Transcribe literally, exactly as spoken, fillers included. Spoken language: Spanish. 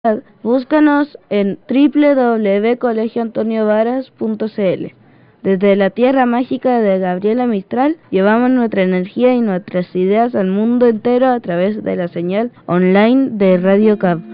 Búscanos en doble u doble u doble u punto colegio antonio varas punto c l. Desde la tierra mágica de Gabriela Mistral, llevamos nuestra energía y nuestras ideas al mundo entero a través de la señal online de Radio Cap.